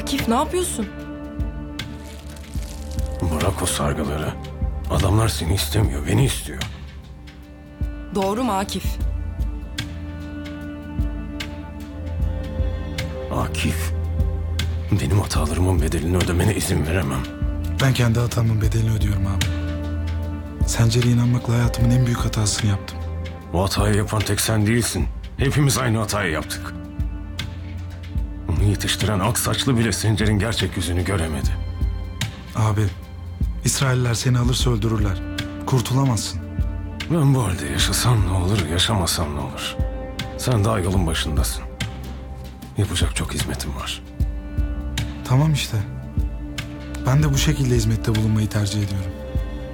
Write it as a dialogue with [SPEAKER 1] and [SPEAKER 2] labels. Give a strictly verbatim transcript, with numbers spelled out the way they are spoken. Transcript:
[SPEAKER 1] Akif ne yapıyorsun?
[SPEAKER 2] Bırak o sargıları. Adamlar seni istemiyor, beni istiyor.
[SPEAKER 1] Doğru mu Akif?
[SPEAKER 2] Akif, benim hatalarımın bedelini ödemene izin veremem.
[SPEAKER 3] Ben kendi hatamın bedelini ödüyorum abi. Sencer'e inanmakla hayatımın en büyük hatasını yaptım.
[SPEAKER 2] O hatayı yapan tek sen değilsin. Hepimiz aynı hatayı yaptık. Onu yetiştiren ak saçlı bile Sencer'in gerçek yüzünü göremedi.
[SPEAKER 3] Abi, İsrailler seni alırsa öldürürler. Kurtulamazsın.
[SPEAKER 2] Ben bu halde yaşasam ne olur, yaşamasam ne olur? Sen daha yolun başındasın. Yapacak çok hizmetim var.
[SPEAKER 3] Tamam işte. Ben de bu şekilde hizmette bulunmayı tercih ediyorum.